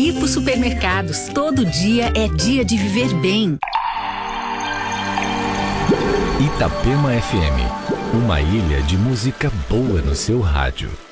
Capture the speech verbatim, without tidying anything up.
Hipo Supermercados. Todo dia é dia de viver bem. Itapema F M, uma ilha de música boa no seu rádio.